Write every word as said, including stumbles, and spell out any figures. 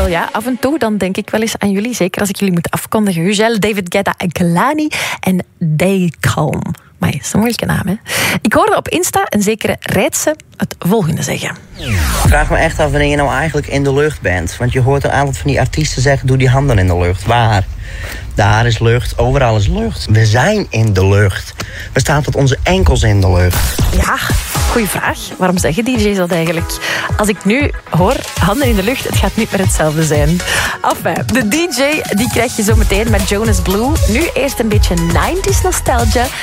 wel ja, af en toe dan denk ik wel eens aan jullie. Zeker als ik jullie moet afkondigen. Hugel, David Guetta en Kehlani en Daycalm. Maar dat is een moeilijke naam, hè? Ik hoorde op Insta een zekere Reitse het volgende zeggen. Ik vraag me echt af wanneer je nou eigenlijk in de lucht bent. Want je hoort een aantal van die artiesten zeggen, doe die handen in de lucht. Waar? Daar is lucht, overal is lucht. We zijn in de lucht. We staan tot onze enkels in de lucht. Ja, goeie vraag. Waarom zeggen D J's dat eigenlijk? Als ik nu hoor, handen in de lucht, het gaat niet meer hetzelfde zijn. Enfin, de D J die krijg je zo meteen met Jonas Blue. Nu eerst een beetje nineties nostalgia